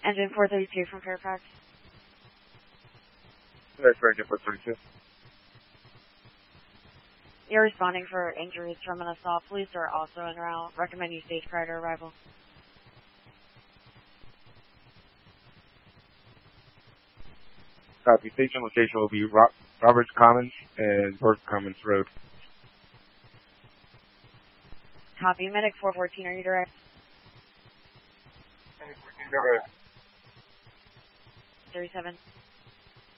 Engine 432 from Fairfax. That's for Engine 432. You're responding for injuries from an assault. Police are also en route. Recommend you stage prior to arrival. Copy. Station location will be Roberts Commons and Burke Commons Road. Copy. Medic 414, are you direct? Medic 414, direct. 37.